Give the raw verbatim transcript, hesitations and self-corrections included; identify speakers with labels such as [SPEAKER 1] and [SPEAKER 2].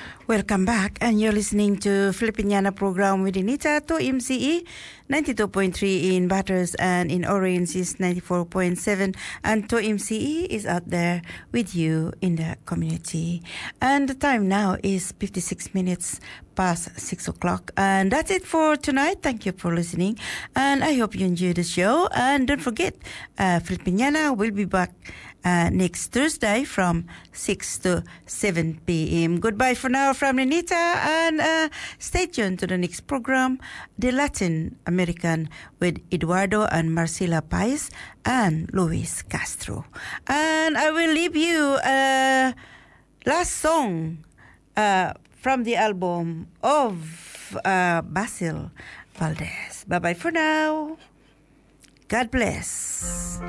[SPEAKER 1] Welcome back, and you're listening to Filipiniana program with Anita to M C E ninety-two point three in Batters, and in Orange is ninety-four point seven, and to M C E is out there with you in the community. And the time now is fifty-six minutes past six o'clock, and that's it for tonight. Thank you for listening, and I hope you enjoyed the show. And don't forget, uh, Filipiniana will be back uh, next Thursday from six to seven p.m. Goodbye for now from Renita, and uh, stay tuned to the next program, The Latin American, with Eduardo and Marcela Paez and Luis Castro. And I will leave you uh, last song uh, from the album of uh, Basil Valdez. Bye-bye for now. God bless.